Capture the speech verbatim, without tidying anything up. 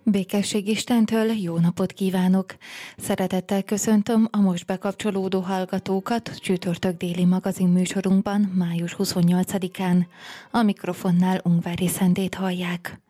Békesség Istentől, jó napot kívánok! Szeretettel köszöntöm a most bekapcsolódó hallgatókat csütörtök déli magazin műsorunkban május huszonnyolcadikán. A mikrofonnál Ungvári Szentét hallják.